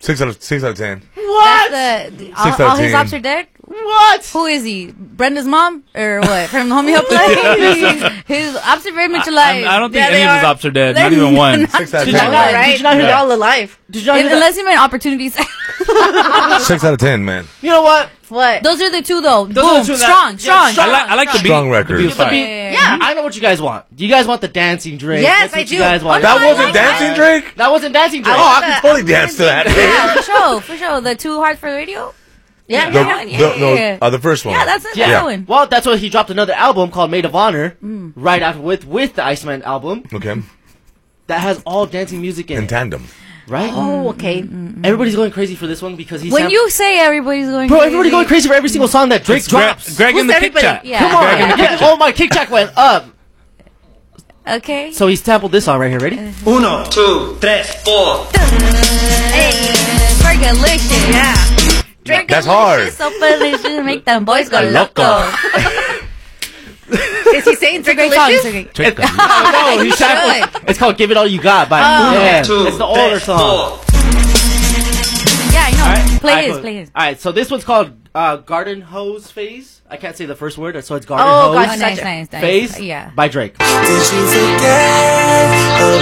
6 out of 10. What? All his ops are dead? What? Who is he? Brenda's mom? Or what? From Homie Help Life? His ops are very much alive. I don't think any of his ops are dead. Not even one. 6 out of Did you 10. not, right? Did you not hear They're that? all alive. Did you not hear that? Unless you meant opportunities. 6 out of 10, man. You know what? What? Those are the two, though. Those Boom. are the two Strong. that- I like the beat. Strong record. The beat was fire. Yeah. I know what you guys want. Do you guys want the dancing Drake? Yes, That's what I you do. guys want. That I wasn't like Dancing Drake? That wasn't dancing Drake. Oh, I can totally dance to that. Yeah, for sure. The Too Hard for the Radio? Yeah. The first one. Yeah, that's it. Yeah. That one. Well, that's why he dropped another album called Maid of Honor right after with the Iceman album Okay. that has all dancing music in In it. tandem. Right? Oh, okay. Everybody's going crazy for this one because he's When you say everybody's going Bro, crazy. everybody going crazy for every single song that Drake drops. Greg in the kick everybody? chat. Yeah. Come on. Yeah. Oh, my kick track went up. Okay. So he sampled this song right here. Ready? 1, 2, 3, 4. Hey, Fergalicious. Yeah. Drink That's hard. So delicious, make them boys go loco. Is he saying It's a great song. It's a great. No, he sampled. It's called Give It All You Got by yeah. 2, It's the older song. 4. Yeah, I know. Alright, Play alright, his, cool. play his. Alright, so this one's called Garden Hose Phase. I can't say the first word, so it's Garden Oh, Hose God, Oh, nice, nice, nice. Phase Yeah. by Drake. Did you forget the